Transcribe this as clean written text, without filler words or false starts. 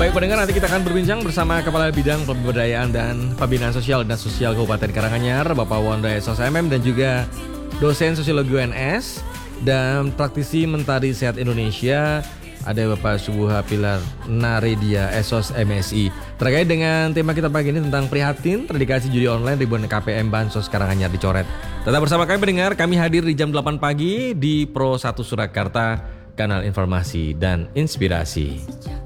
Baik pendengar, nanti kita akan berbincang bersama Kepala Bidang Pemberdayaan dan Pembinaan Sosial dan Sosial Kabupaten Karanganyar, Bapak Wanda SOSMM, dan juga dosen Sosiologi UNS dan praktisi Mentari Sehat Indonesia, ada Bapak Subuha Pilar Naredia Esos MSI. Terkait dengan tema kita pagi ini tentang prihatin terindikasi judi online ribuan KPM Bansos Karanganyar dicoret. Tetap bersama kami pendengar, kami hadir di jam 8 pagi di Pro 1 Surakarta, kanal informasi dan inspirasi.